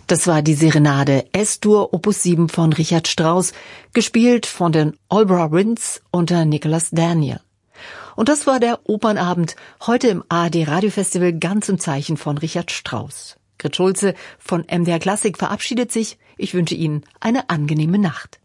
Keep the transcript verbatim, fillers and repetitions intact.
Das war die Serenade S-Dur Opus sieben von Richard Strauss, gespielt von den Albury Winds unter Nicholas Daniel. Und das war der Opernabend heute im A R D Radiofestival ganz im Zeichen von Richard Strauss. Grit Schulze von M D R Klassik verabschiedet sich. Ich wünsche Ihnen eine angenehme Nacht.